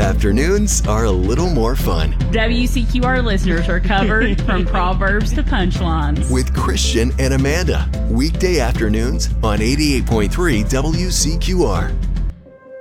Afternoons are a little more fun. WCQR listeners are covered from proverbs to punchlines. With Christian and Amanda. Weekday afternoons on 88.3 WCQR.